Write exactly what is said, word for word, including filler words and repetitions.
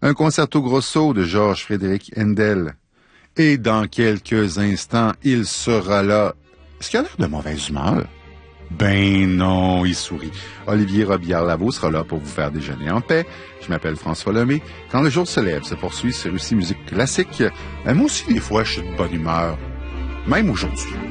un concerto grosso de Georges Frédéric Handel. Et dans quelques instants, il sera là. Est-ce qu'il a l'air de mauvaise humeur? Ben non, il sourit. Olivier Robillard-Lavaux sera là pour vous faire déjeuner en paix. Je m'appelle François Lemay. Quand le jour se lève, se poursuit sur Russie Musique Classique. Mais moi aussi, des fois, je suis de bonne humeur. Même aujourd'hui.